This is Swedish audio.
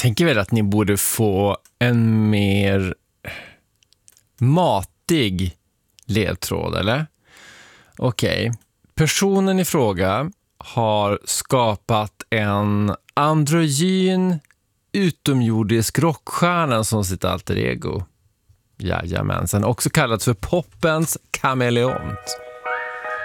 tänker väl att ni borde få en mer matig ledtråd, eller? Okej. Personen i fråga har skapat en androgyn utomjordisk rockstjärna som sitt alter ego. Jajamensan. Också kallats för poppens kameleont.